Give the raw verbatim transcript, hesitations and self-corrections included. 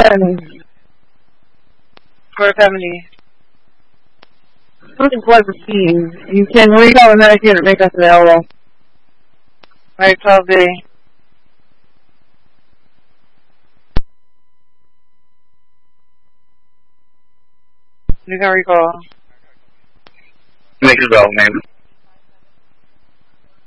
four seventy. Something blood received. You can recall a medic unit, make us available. Right, twelve B. You can recall. Make it available, man.